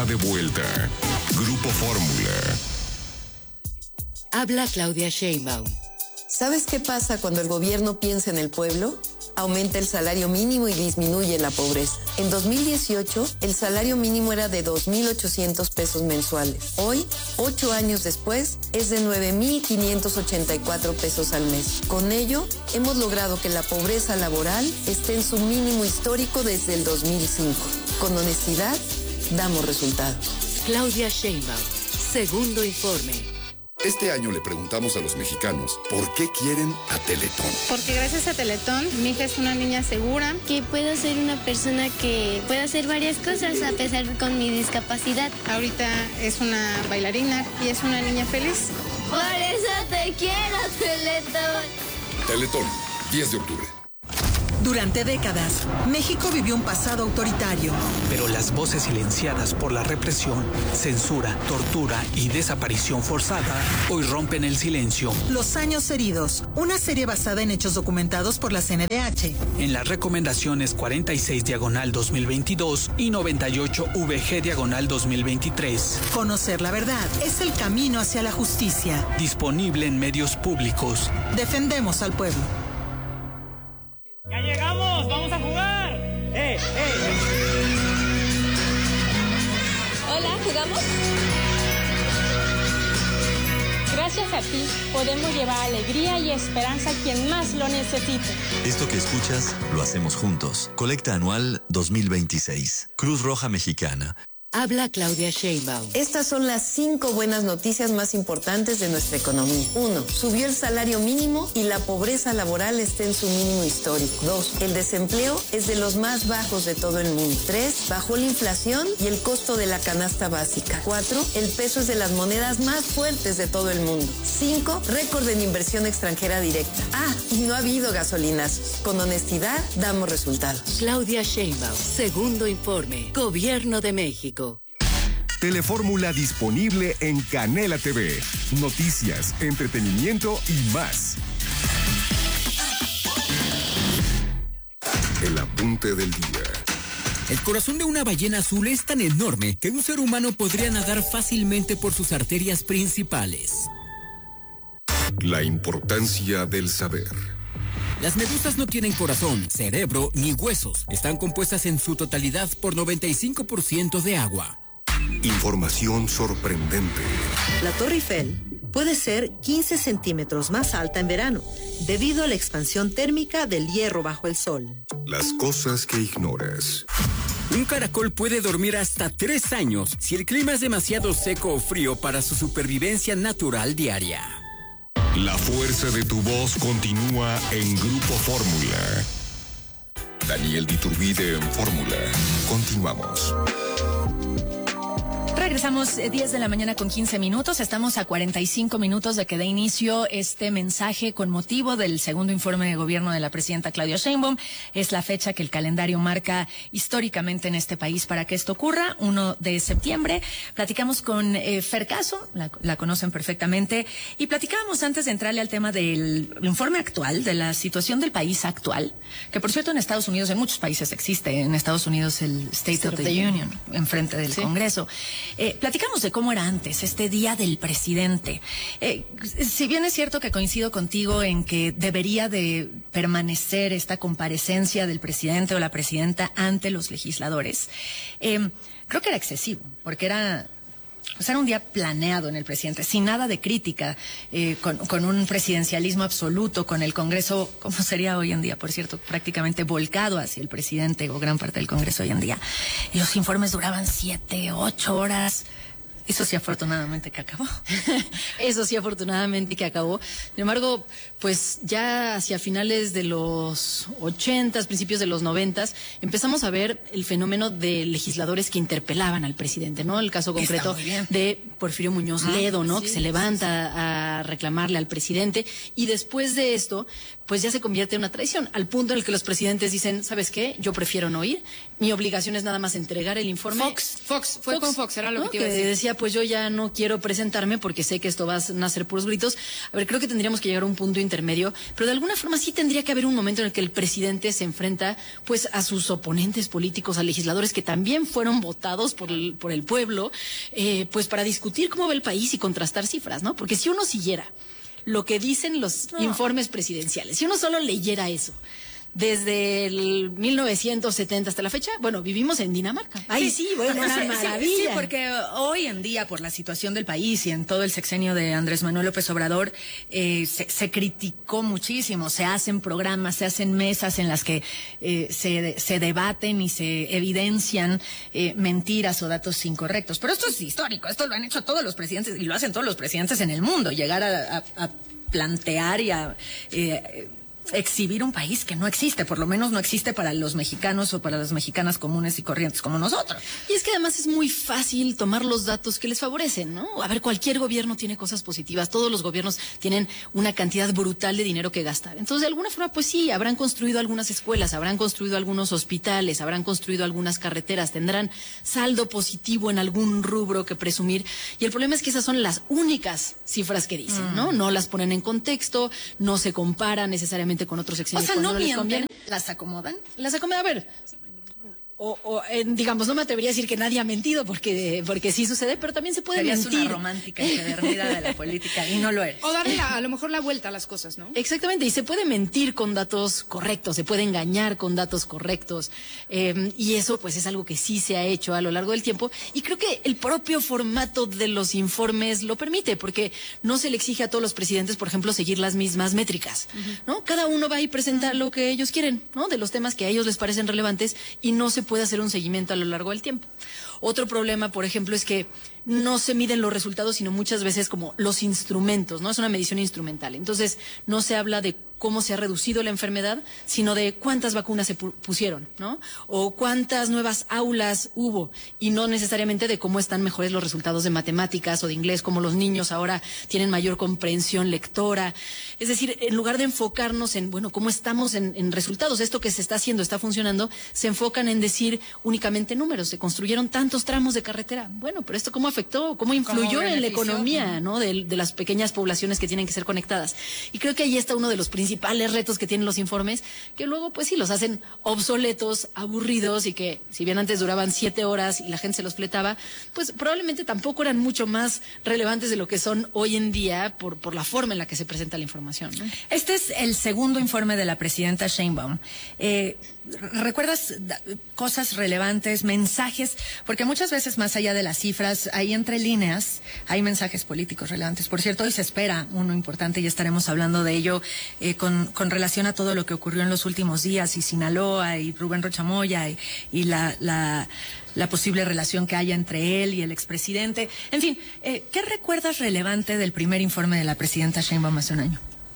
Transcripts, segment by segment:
está de vuelta. Grupo Fórmula. Habla Claudia Sheinbaum. ¿Sabes qué pasa cuando el gobierno piensa en el pueblo? Aumenta el salario mínimo y disminuye la pobreza. En 2018, el salario mínimo era de 2,800 pesos mensuales. Hoy, 8 años después, es de 9,584 pesos al mes. Con ello, hemos logrado que la pobreza laboral esté en su mínimo histórico desde el 2005. Con honestidad, damos resultados. Claudia Sheinbaum, segundo informe. Este año le preguntamos a los mexicanos por qué quieren a Teletón. Porque gracias a Teletón, mi hija es una niña segura. Que puedo ser una persona que puede hacer varias cosas a pesar con mi discapacidad. Ahorita es una bailarina y es una niña feliz. Por eso te quiero, Teletón. Teletón, 10 de octubre. Durante décadas, México vivió un pasado autoritario. Pero las voces silenciadas por la represión, censura, tortura y desaparición forzada hoy rompen el silencio. Los años heridos, una serie basada en hechos documentados por la CNDH. En las recomendaciones 46/2022 y 98/VG/2023. Conocer la verdad es el camino hacia la justicia. Disponible en medios públicos. Defendemos al pueblo. ¡Ya llegamos! ¡Vamos a jugar! Hola, ¿jugamos? Gracias a ti podemos llevar alegría y esperanza a quien más lo necesite. Esto que escuchas lo hacemos juntos. Colecta anual 2026. Cruz Roja Mexicana. Habla Claudia Sheinbaum. Estas son las 5 buenas noticias más importantes de nuestra economía. 1. Subió el salario mínimo y la pobreza laboral está en su mínimo histórico. 2. El desempleo es de los más bajos de todo el mundo. 3. Bajó la inflación y el costo de la canasta básica. 4. El peso es de las monedas más fuertes de todo el mundo. 5. Récord en inversión extranjera directa. Y no ha habido gasolinazos. Con honestidad, damos resultados. Claudia Sheinbaum, segundo informe. Gobierno de México. Telefórmula disponible en Canela TV. Noticias, entretenimiento y más. El apunte del día. El corazón de una ballena azul es tan enorme que un ser humano podría nadar fácilmente por sus arterias principales. La importancia del saber. Las medusas no tienen corazón, cerebro ni huesos. Están compuestas en su totalidad por 95% de agua. Información sorprendente. La Torre Eiffel puede ser 15 centímetros más alta en verano, debido a la expansión térmica del hierro bajo el sol. Las cosas que ignoras. Un caracol puede dormir hasta 3 años si el clima es demasiado seco o frío para su supervivencia natural diaria. La fuerza de tu voz continúa en Grupo Fórmula. Daniel Diturbide en Fórmula. Continuamos. Regresamos 10 de la mañana con 15 minutos. Estamos a 45 minutos de que dé inicio este mensaje con motivo del segundo informe de gobierno de la presidenta Claudia Sheinbaum. Es la fecha que el calendario marca históricamente en este país para que esto ocurra, 1 de septiembre. Platicamos con Fer Caso, la conocen perfectamente, y platicábamos antes de entrarle al tema del informe actual, de la situación del país actual, que por cierto en Estados Unidos, en muchos países existe, en Estados Unidos el State of the Union, enfrente del Congreso. Platicamos de cómo era antes, este día del presidente. Si bien es cierto que coincido contigo en que debería de permanecer esta comparecencia del presidente o la presidenta ante los legisladores, creo que era excesivo, porque era un día planeado en el presidente, sin nada de crítica, con un presidencialismo absoluto, con el Congreso, como sería hoy en día, por cierto, prácticamente volcado hacia el presidente o gran parte del Congreso hoy en día. Y los informes duraban 7, 8 horas. Eso sí, afortunadamente que acabó. Eso sí, afortunadamente que acabó. Sin embargo, pues ya hacia finales de los 80s, principios de los 90s, empezamos a ver el fenómeno de legisladores que interpelaban al presidente, ¿no? El caso concreto de Porfirio Muñoz Ledo, ¿no? Que se levanta a reclamarle al presidente, y después de esto, pues ya se convierte en una traición, al punto en el que los presidentes dicen, ¿sabes qué? Yo prefiero no ir, mi obligación es nada más entregar el informe. Fox, fue con Fox, era lo que te iba a decir. Decía, pues yo ya no quiero presentarme porque sé que esto va a nacer puros gritos. A ver, creo que tendríamos que llegar a un punto intermedio, pero de alguna forma sí tendría que haber un momento en el que el presidente se enfrenta pues a sus oponentes políticos, a legisladores que también fueron votados por el pueblo, pues para discutir cómo ve el país y contrastar cifras, ¿no? Porque si uno siguiera lo que dicen los informes presidenciales, si uno solo leyera eso, desde el 1970 hasta la fecha, bueno, vivimos en Dinamarca. Ay, sí, bueno, una maravilla. Sí, porque hoy en día, por la situación del país y en todo el sexenio de Andrés Manuel López Obrador, se criticó muchísimo. Se hacen programas, se hacen mesas en las que se debaten y se evidencian mentiras o datos incorrectos. Pero esto es histórico, esto lo han hecho todos los presidentes y lo hacen todos los presidentes en el mundo. Llegar a plantear y a exhibir un país que no existe, por lo menos no existe para los mexicanos o para las mexicanas comunes y corrientes como nosotros. Y es que además es muy fácil tomar los datos que les favorecen, ¿no? A ver, cualquier gobierno tiene cosas positivas, todos los gobiernos tienen una cantidad brutal de dinero que gastar. Entonces, de alguna forma, pues sí, habrán construido algunas escuelas, habrán construido algunos hospitales, habrán construido algunas carreteras, tendrán saldo positivo en algún rubro que presumir. Y el problema es que esas son las únicas cifras que dicen, ¿no? No las ponen en contexto, no se comparan necesariamente con otros sexenios. O sea, no mienten, las acomodan. Las acomodan, a ver, digamos, no me atrevería a decir que nadie ha mentido porque sí sucede, pero también se puede mentir. Serías una romántica empedernida de la política y no lo eres. O darle a lo mejor la vuelta a las cosas, ¿no? Exactamente, y se puede mentir con datos correctos, se puede engañar con datos correctos, y eso pues es algo que sí se ha hecho a lo largo del tiempo, y creo que el propio formato de los informes lo permite, porque no se le exige a todos los presidentes, por ejemplo, seguir las mismas métricas, ¿no? Cada uno va y presenta lo que ellos quieren, ¿no? De los temas que a ellos les parecen relevantes, y no se puede hacer un seguimiento a lo largo del tiempo. Otro problema, por ejemplo, es que no se miden los resultados, sino muchas veces como los instrumentos, ¿no? Es una medición instrumental. Entonces, no se habla de cómo se ha reducido la enfermedad, sino de cuántas vacunas se pusieron, ¿no? O cuántas nuevas aulas hubo, y no necesariamente de cómo están mejores los resultados de matemáticas o de inglés, como los niños ahora tienen mayor comprensión lectora. Es decir, en lugar de enfocarnos en, bueno, cómo estamos en resultados, esto que se está haciendo está funcionando, se enfocan en decir únicamente números. Se construyeron tantos tramos de carretera. Bueno, pero esto cómo afectó, cómo influyó en la economía, ¿no? De las pequeñas poblaciones que tienen que ser conectadas. Y creo que ahí está uno de los principales retos que tienen los informes, que luego pues sí los hacen obsoletos, aburridos, y que si bien antes duraban 7 horas y la gente se los fletaba, pues probablemente tampoco eran mucho más relevantes de lo que son hoy en día por la forma en la que se presenta la información, ¿no? Este es el segundo informe de la presidenta Sheinbaum. ¿Recuerdas cosas relevantes, mensajes? Porque muchas veces, más allá de las cifras, ahí entre líneas hay mensajes políticos relevantes. Por cierto, hoy se espera uno importante y estaremos hablando de ello con relación a todo lo que ocurrió en los últimos días, y Sinaloa y Rubén Rocha Moya y la posible relación que haya entre él y el expresidente. En fin, ¿qué recuerdas relevante del primer informe de la presidenta Sheinbaum hace un año?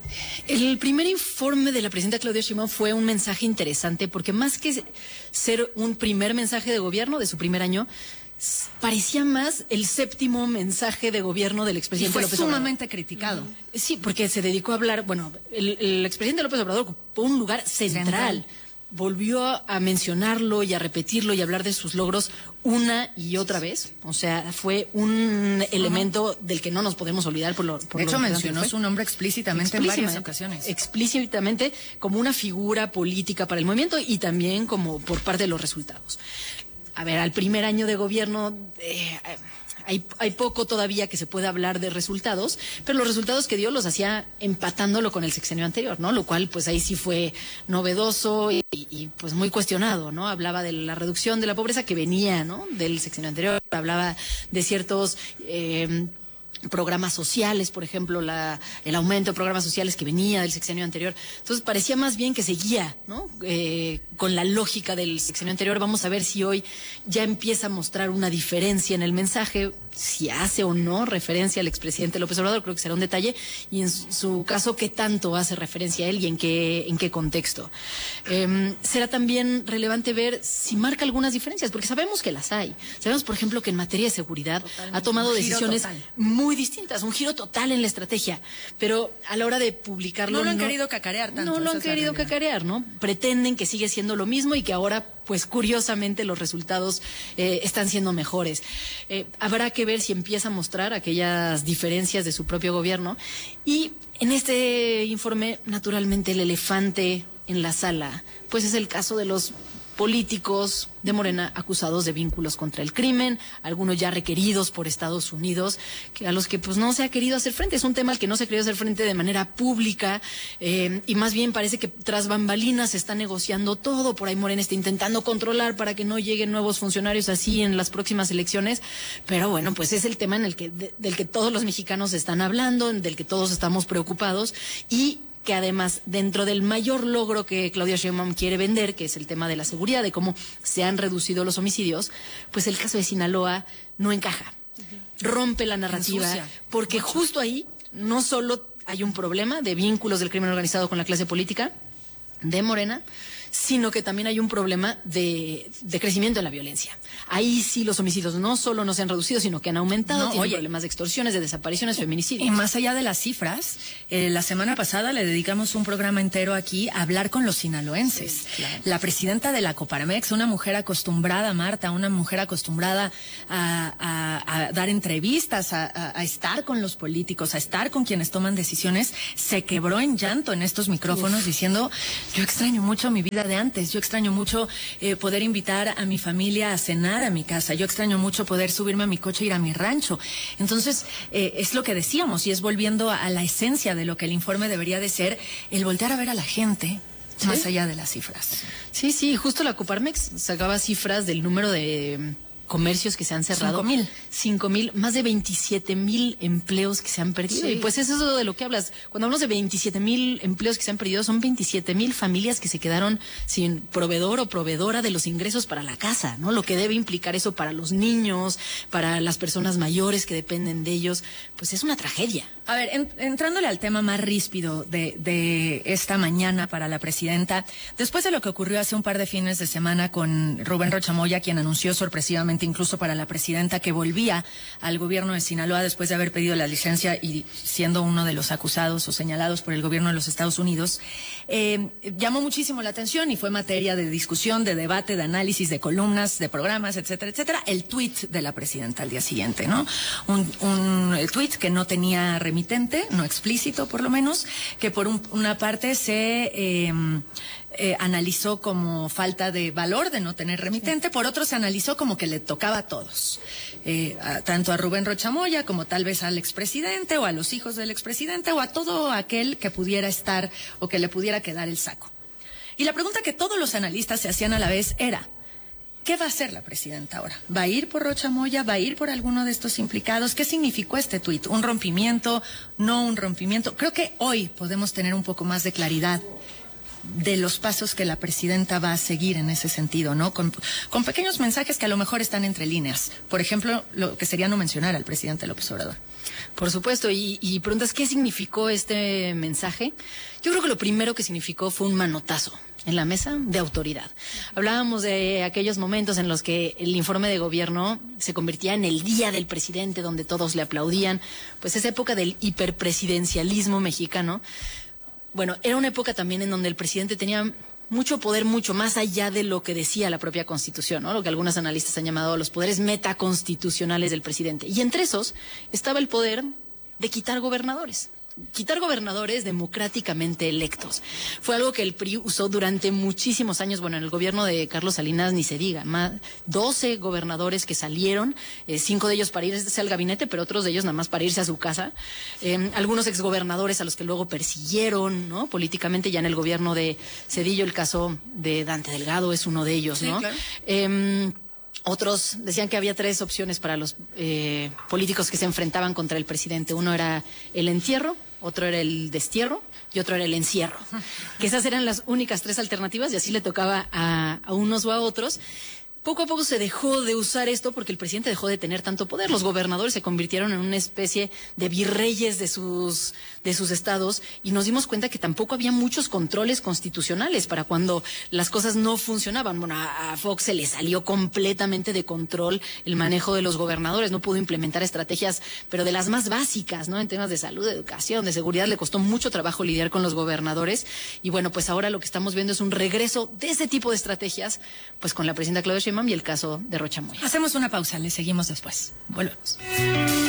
El primer informe de la presidenta Claudia Sheinbaum fue un mensaje interesante, porque más que ser un primer mensaje de gobierno de su primer año, parecía más el séptimo mensaje de gobierno del expresidente López Obrador. Fue sumamente criticado. Sí, porque se dedicó a hablar, bueno, el expresidente López Obrador ocupó un lugar central. Volvió a mencionarlo y a repetirlo y a hablar de sus logros una y otra vez. O sea, fue un elemento del que no nos podemos olvidar de hecho, mencionó su nombre explícitamente en varias ocasiones. Explícitamente como una figura política para el movimiento, y también como por parte de los resultados. A ver, al primer año de gobierno hay poco todavía que se pueda hablar de resultados, pero los resultados que dio los hacía empatándolo con el sexenio anterior, ¿no? Lo cual, pues ahí sí fue novedoso y pues muy cuestionado, ¿no? Hablaba de la reducción de la pobreza que venía, ¿no? Del sexenio anterior, hablaba de ciertos programas sociales, por ejemplo, el aumento de programas sociales que venía del sexenio anterior. Entonces parecía más bien que seguía, ¿no? Con la lógica del sexenio anterior. Vamos a ver si hoy ya empieza a mostrar una diferencia en el mensaje, si hace o no referencia al expresidente López Obrador. Creo que será un detalle, y en su caso, qué tanto hace referencia a él y en qué contexto. Será también relevante ver si marca algunas diferencias, porque sabemos que las hay. Sabemos, por ejemplo, que en materia de seguridad ha tomado decisiones muy distintas, un giro total en la estrategia, pero a la hora de publicarlo no lo han querido cacarear tanto. No lo han querido cacarear, ¿no? Pretenden que sigue siendo lo mismo y que ahora pues curiosamente los resultados están siendo mejores. Habrá que ver si empieza a mostrar aquellas diferencias de su propio gobierno. Y en este informe, naturalmente, el elefante en la sala, pues es el caso de los políticos de Morena acusados de vínculos contra el crimen, algunos ya requeridos por Estados Unidos, a los que pues no se ha querido hacer frente. Es un tema al que no se ha querido hacer frente de manera pública, y más bien parece que tras bambalinas se está negociando todo. Por ahí Morena está intentando controlar para que no lleguen nuevos funcionarios así en las próximas elecciones, pero bueno, pues es el tema en el que del que todos los mexicanos están hablando, del que todos estamos preocupados, y que además, dentro del mayor logro que Claudia Sheinbaum quiere vender, que es el tema de la seguridad, de cómo se han reducido los homicidios, pues el caso de Sinaloa no encaja. Rompe la narrativa, porque justo ahí no solo hay un problema de vínculos del crimen organizado con la clase política de Morena, sino que también hay un problema de crecimiento en la violencia. Ahí sí los homicidios no solo no se han reducido, sino que han aumentado. Tienen problemas de extorsiones, de desapariciones, feminicidios. Y más allá de las cifras, la semana pasada le dedicamos un programa entero aquí a hablar con los sinaloenses. Sí, claro. La presidenta de la Coparmex, una mujer acostumbrada, Marta, una mujer acostumbrada a dar entrevistas, a estar con los políticos, a estar con quienes toman decisiones, se quebró en llanto en estos micrófonos diciendo: yo extraño mucho mi vida de antes, yo extraño mucho poder invitar a mi familia a cenar a mi casa, yo extraño mucho poder subirme a mi coche e ir a mi rancho. Entonces, es lo que decíamos, y es volviendo a la esencia de lo que el informe debería de ser, el voltear a ver a la gente, ¿sí?, más allá de las cifras. Sí, sí, justo la Coparmex sacaba cifras del número de comercios que se han cerrado. 5,000, más de 27,000 empleos que se han perdido. Sí. Y pues es eso de lo que hablas. Cuando hablamos de 27,000 empleos que se han perdido, son 27,000 familias que se quedaron sin proveedor o proveedora de los ingresos para la casa, ¿no? Lo que debe implicar eso para los niños, para las personas mayores que dependen de ellos, pues es una tragedia. A ver, entrándole al tema más ríspido de esta mañana para la presidenta, después de lo que ocurrió hace un par de fines de semana con Rubén Rocha Moya, quien anunció sorpresivamente incluso para la presidenta que volvía al gobierno de Sinaloa después de haber pedido la licencia y siendo uno de los acusados o señalados por el gobierno de los Estados Unidos, llamó muchísimo la atención y fue materia de discusión, de debate, de análisis, de columnas, de programas, etcétera, etcétera, el tuit de la presidenta al día siguiente, ¿no? Un tuit que no tenía remitente, no explícito por lo menos, que por una parte se analizó como falta de valor de no tener remitente, por otro se analizó como que le tocaba a todos, tanto a Rubén Rocha Moya como tal vez al expresidente o a los hijos del expresidente o a todo aquel que pudiera estar o que le pudiera quedar el saco. Y la pregunta que todos los analistas se hacían a la vez era: ¿qué va a hacer la presidenta ahora? ¿Va a ir por Rocha Moya? ¿Va a ir por alguno de estos implicados? ¿Qué significó este tuit? ¿Un rompimiento? ¿No un rompimiento? Creo que hoy podemos tener un poco más de claridad de los pasos que la presidenta va a seguir en ese sentido, ¿no? Con pequeños mensajes que a lo mejor están entre líneas. Por ejemplo, lo que sería no mencionar al presidente López Obrador. Por supuesto, y preguntas, ¿qué significó este mensaje? Yo creo que lo primero que significó fue un manotazo en la mesa de autoridad. Hablábamos de aquellos momentos en los que el informe de gobierno se convertía en el día del presidente, donde todos le aplaudían. Pues esa época del hiperpresidencialismo mexicano, bueno, era una época también en donde el presidente tenía mucho poder, mucho más allá de lo que decía la propia Constitución, ¿no? Lo que algunos analistas han llamado los poderes metaconstitucionales del presidente. Y entre esos estaba el poder de quitar gobernadores democráticamente electos. Fue algo que el PRI usó durante muchísimos años. Bueno, en el gobierno de Carlos Salinas ni se diga, 12 gobernadores que salieron, 5 de ellos para irse al gabinete, pero otros de ellos nada más para irse a su casa. Algunos exgobernadores a los que luego persiguieron, ¿no? Políticamente, ya en el gobierno de Zedillo, el caso de Dante Delgado es uno de ellos, ¿no? Sí, claro. Otros decían que había 3 opciones para los políticos que se enfrentaban contra el presidente. Uno era el entierro, otro era el destierro y otro era el encierro. Que esas eran las únicas 3 alternativas y así le tocaba a unos o a otros. Poco a poco se dejó de usar esto porque el presidente dejó de tener tanto poder. Los gobernadores se convirtieron en una especie de virreyes de sus estados y nos dimos cuenta que tampoco había muchos controles constitucionales para cuando las cosas no funcionaban. Bueno, a Fox se le salió completamente de control el manejo de los gobernadores. No pudo implementar estrategias, pero de las más básicas, ¿no? En temas de salud, de educación, de seguridad, le costó mucho trabajo lidiar con los gobernadores. Y bueno, pues ahora lo que estamos viendo es un regreso de ese tipo de estrategias, pues con la presidenta Claudia Sheinbaum y el caso de Rocha Moya. Hacemos una pausa, le seguimos después. Volvemos.